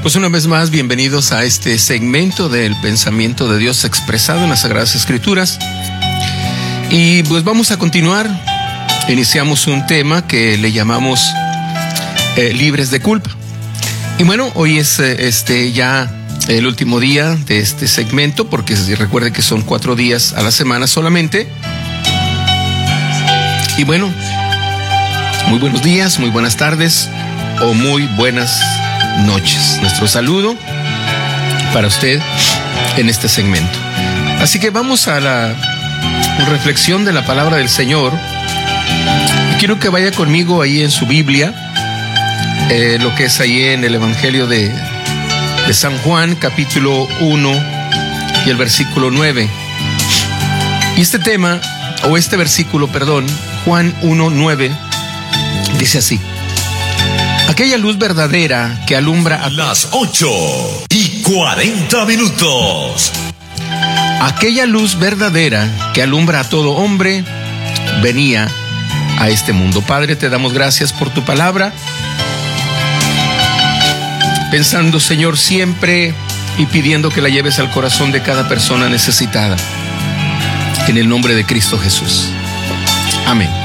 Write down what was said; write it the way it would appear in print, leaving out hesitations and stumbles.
Pues una vez más, bienvenidos a este segmento del pensamiento de Dios expresado en las Sagradas Escrituras. Y pues vamos a continuar. Iniciamos un tema que le llamamos libres de culpa. Y bueno, hoy es ya el último día de este segmento, porque recuerde que son 4 días a la semana solamente. Y bueno, muy buenos días, muy buenas tardes o muy buenas noches. Nuestro saludo para usted en este segmento. Así que vamos a la reflexión de la palabra del Señor. Y quiero que vaya conmigo ahí en su Biblia, lo que es ahí en el Evangelio de San Juan, capítulo 1 y el versículo 9. Y este versículo, Juan 1:9, dice así: aquella luz verdadera que alumbra a las 8:40. Aquella luz verdadera que alumbra a todo hombre venía a este mundo. Padre, te damos gracias por tu palabra, pensando, Señor, siempre y pidiendo que la lleves al corazón de cada persona necesitada. En el nombre de Cristo Jesús. Amén.